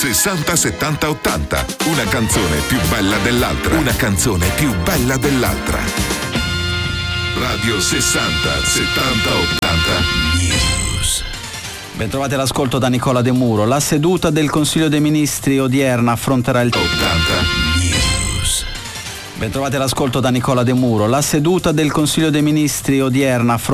60 70 80. Una canzone più bella dell'altra. Una canzone più bella dell'altra. Radio 60 70 80 News. Bentrovati all'ascolto da Nicola De Muro. La seduta del Consiglio dei Ministri odierna affronterà il 80 News. Bentrovati all'ascolto da Nicola De Muro. La seduta del Consiglio dei Ministri odierna affronterà